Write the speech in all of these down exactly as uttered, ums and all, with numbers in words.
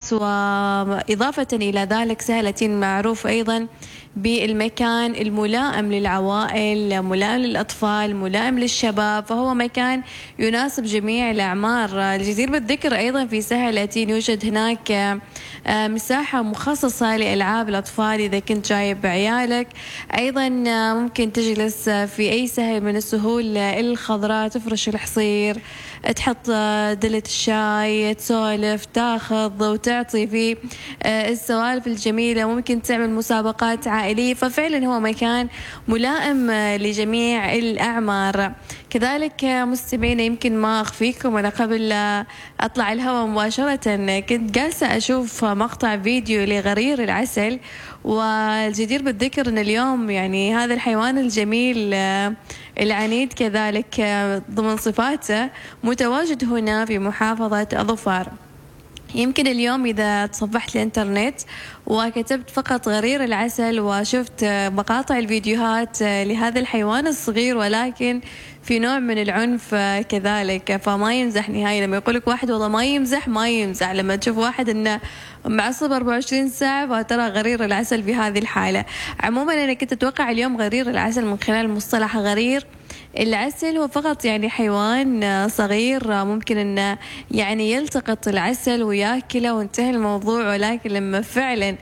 وإضافة إلى ذلك سهلتين معروف أيضا بالمكان الملائم للعوائل، ملائم للأطفال، ملائم للشباب، فهو مكان يناسب جميع الأعمار. الجدير بالذكر أيضا في سهلتين يوجد هناك مساحة مخصصة لألعاب الأطفال إذا كنت جايب عيالك. أيضا ممكن تجلس في أي سهل من السهول الخضراء، تفرش الحصير، تحط دلة الشاي، تسولف، تاخذ وتعطي في السوالف الجميلة. ممكن تعمل مسابقات عائلية، ففعلا هو مكان ملائم لجميع الأعمار. كذلك مستمعين، يمكن ما أخفيكم أنا قبل أطلع الهواء مباشرة كنت جالسة أشوف مقطع فيديو لغرير العسل، والجدير بالذكر أن اليوم يعني هذا الحيوان الجميل العنيد كذلك ضمن صفاته متواجد هنا في محافظة ظفار. يمكن اليوم إذا تصفحت الإنترنت وكتبت فقط غرير العسل وشفت مقاطع الفيديوهات لهذا الحيوان الصغير ولكن في نوع من العنف كذلك، فما يمزح نهائيا. لما يقولك واحد والله ما يمزح ما يمزح، لما تشوف واحد إنه معصب أربعة وعشرين ساعة فترى غرير العسل بهذه الحالة. عموما أنا كنت أتوقع اليوم غرير العسل من خلال مصطلح غرير العسل هو فقط يعني حيوان صغير ممكن انه يعني يلتقط العسل وياكله وانتهى الموضوع، ولكن لما فعلا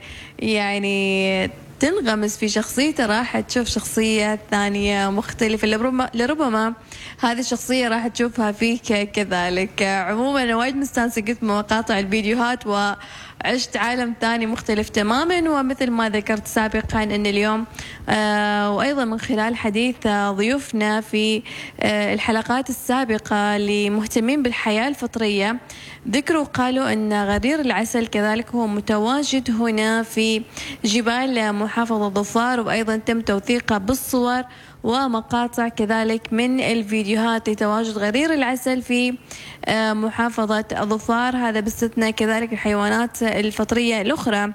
يعني تنغمس في شخصيته راح تشوف شخصية ثانية مختلفة، لربما, لربما هذه الشخصية راح تشوفها فيك كذلك. عموما أنا وايد مستانسة قلت مقاطع الفيديوهات وعشت عالم ثاني مختلف تماما. ومثل ما ذكرت سابقا أن اليوم آه وأيضا من خلال حديث ضيوفنا في آه الحلقات السابقة لمهتمين بالحياة الفطرية ذكروا قالوا أن غرير العسل كذلك هو متواجد هنا في جبال محافظة ظفار، وأيضا تم توثيقه بالصور ومقاطع كذلك من الفيديوهات لتواجد غرير العسل في محافظة ظفار، هذا باستثناء كذلك الحيوانات الفطرية الأخرى.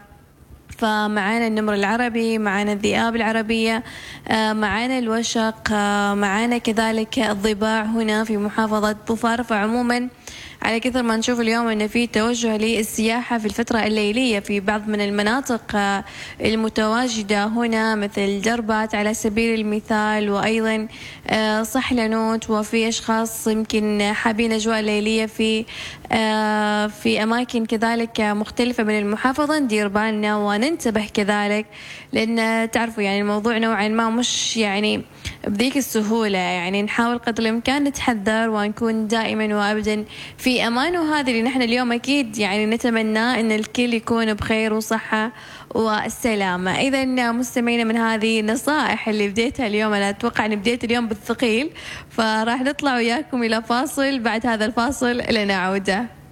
فمعانا النمر العربي، معانا الذئاب العربية، معانا الوشق، معانا كذلك الضباع هنا في محافظة ظفار. فعموما على كثر ما نشوف اليوم أن في توجه للسياحة في الفترة الليلية في بعض من المناطق المتواجدة هنا مثل دربات على سبيل المثال، وأيضا صحلنوت، وفي أشخاص يمكن حابين أجواء ليلية في في أماكن كذلك مختلفة من المحافظة. ندير بالنا وننتبه كذلك، لأن تعرفوا يعني الموضوع نوعا ما مش يعني بذيك السهولة، يعني نحاول قدر الإمكان نتحذر ونكون دائما وأبدا في أمان. وهذا اللي نحن اليوم أكيد يعني نتمناه أن الكل يكون بخير وصحة والسلامة. إذا مستمعين من هذه النصائح اللي بديتها اليوم، أنا أتوقع أني بديت اليوم بالثقيل، فراح نطلع وياكم إلى فاصل، بعد هذا الفاصل لنعود.